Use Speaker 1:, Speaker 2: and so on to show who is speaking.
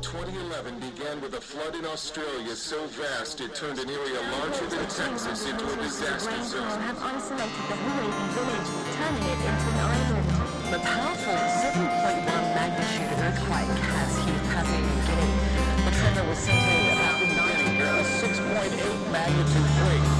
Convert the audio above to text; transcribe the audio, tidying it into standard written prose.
Speaker 1: 2011 began with a flood in Australia so vast it turned an area larger than Texas into a disaster zone.
Speaker 2: Have isolated the Hawaii village, turning it into an island.
Speaker 3: The powerful 7.1 magnitude earthquake has hit Papua New Guinea. The tremor was centered about 90
Speaker 4: a 6.8 magnitude quake